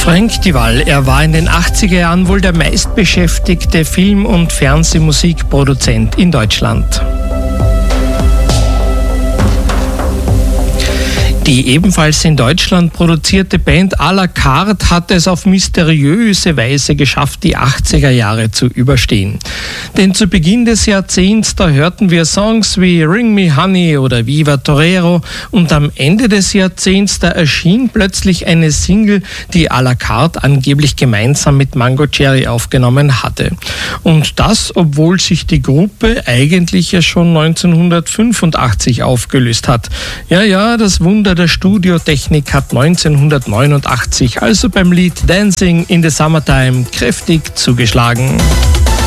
Frank Duval, er war in den 80er Jahren wohl der meistbeschäftigte Film- und Fernsehmusikproduzent in Deutschland. Die ebenfalls in Deutschland produzierte Band à la carte hat es auf mysteriöse Weise geschafft, die 80er Jahre zu überstehen. Denn zu Beginn des Jahrzehnts, da hörten wir Songs wie Ring Me Honey oder Viva Torero, und am Ende des Jahrzehnts, da erschien plötzlich eine Single, die à la carte angeblich gemeinsam mit Mango Cherry aufgenommen hatte. Und das, obwohl sich die Gruppe eigentlich ja schon 1985 aufgelöst hat. Ja, das Wunder der Studiotechnik hat 1989, also beim Lied Dancing in the Summertime, kräftig zugeschlagen.